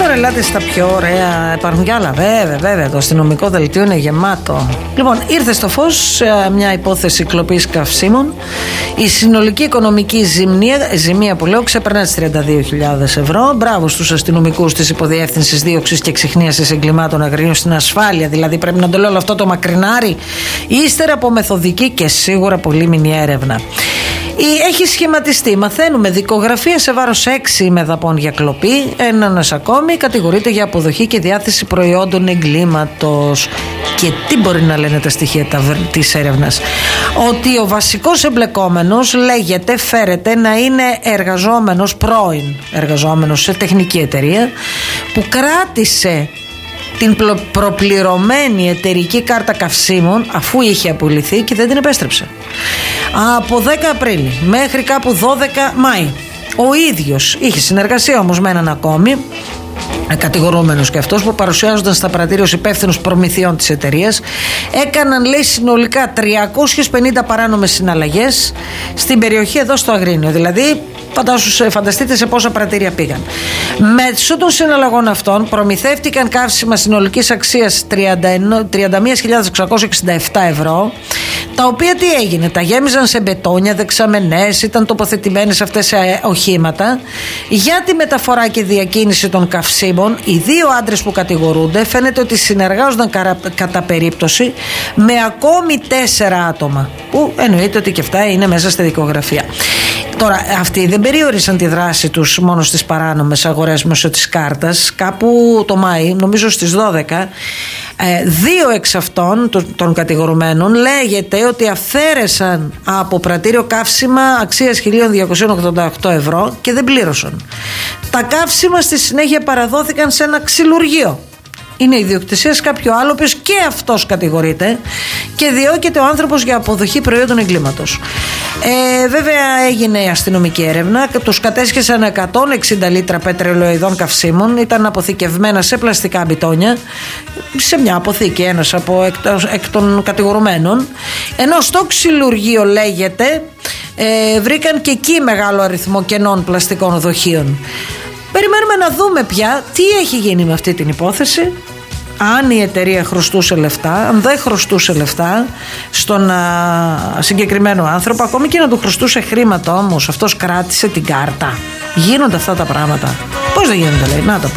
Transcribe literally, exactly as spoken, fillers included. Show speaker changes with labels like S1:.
S1: τώρα ελάτε στα πιο ωραία. Υπάρχουν κι άλλα, βέβαια, βέβαια. Το αστυνομικό δελτίο είναι γεμάτο. Λοιπόν, ήρθε στο φως μια υπόθεση κλοπής καυσίμων. Η συνολική οικονομική ζημία, ζημία που λέω, ξεπερνά τις τριάντα δύο χιλιάδες ευρώ. Μπράβο στους αστυνομικούς της Υποδιεύθυνσης Δίωξης και Εξιχνίασης Εγκλημάτων Αγρίνων στην ασφάλεια. Δηλαδή, πρέπει να το λέω όλο αυτό το μακρινάρι, ύστερα από μεθοδική και σίγουρα πολύμηνη έρευνα. Έχει σχηματιστεί, μαθαίνουμε, δικογραφία σε βάρος έξι μεδαπών για κλοπή. Ένας ακόμη κατηγορείται για αποδοχή και διάθεση προϊόντων εγκλήματος. Και τι μπορεί να λένε τα στοιχεία της έρευνας? Ότι ο βασικός εμπλεκόμενος λέγεται, φέρεται να είναι εργαζόμενος, πρώην εργαζόμενος σε τεχνική εταιρεία, που κράτησε την προπληρωμένη εταιρική κάρτα καυσίμων αφού είχε απολυθεί και δεν την επέστρεψε. Από δέκα Απρίλη μέχρι κάπου δώδεκα Μάη ο ίδιος είχε συνεργασία όμως με έναν ακόμη κατηγορούμενος και αυτός, που παρουσιάζονταν στα πρατήρια ως υπεύθυνος προμηθειών της εταιρείας. Έκαναν, λέει, συνολικά τριακόσιες πενήντα παράνομες συναλλαγές στην περιοχή εδώ στο Αγρίνιο. Δηλαδή, φανταστείτε σε πόσα πρατήρια πήγαν. Μέσω των συναλλαγών αυτών προμηθεύτηκαν καύσιμα συνολικής αξίας τριάντα μία χιλιάδες εξακόσια εξήντα επτά ευρώ, τα οποία τι έγινε? Τα γέμιζαν σε μπετόνια, δεξαμενές, ήταν τοποθετημένες αυτές σε οχήματα. Για τη μεταφορά και διακίνηση των καυσίμων, οι δύο άντρες που κατηγορούνται φαίνεται ότι συνεργάζονταν κατά περίπτωση με ακόμη τέσσερα άτομα, που εννοείται ότι και αυτά είναι μέσα στη δικογραφία. Τώρα, αυτοί δεν περιόρισαν τη δράση τους μόνο στις παράνομες αγορές μέσω της κάρτας. Κάπου το Μάη, νομίζω στις δώδεκα, δύο εξ αυτών των κατηγορουμένων λέγεται ότι αφαίρεσαν από πρατήριο καύσιμα αξίας χίλια διακόσια ογδόντα οκτώ ευρώ και δεν πλήρωσαν. Τα καύσιμα στη συνέχεια παραδόθηκαν σε ένα ξυλουργείο. Είναι ιδιοκτησία κάποιο άλλο, ο οποίος και αυτός κατηγορείται και διώκεται ο άνθρωπος για αποδοχή προϊόντων εγκλήματος. Ε, βέβαια έγινε η αστυνομική έρευνα. Τους κατέσχεσαν εκατόν εξήντα λίτρα πετρελαιοειδών καυσίμων. Ήταν αποθηκευμένα σε πλαστικά μπιτόνια σε μια αποθήκη, ένας από εκ, εκ των κατηγορουμένων. Ενώ στο ξυλουργείο, λέγεται, ε, βρήκαν και εκεί μεγάλο αριθμό κενών πλαστικών δοχείων. Περιμένουμε να δούμε πια τι έχει γίνει με αυτή την υπόθεση. Αν η εταιρεία χρωστούσε λεφτά, αν δεν χρωστούσε λεφτά στον α, συγκεκριμένο άνθρωπο, ακόμη και να του χρωστούσε χρήματα όμως, αυτός κράτησε την κάρτα. Γίνονται αυτά τα πράγματα? Πώς δεν γίνονται, λέει? Να τα πούμε.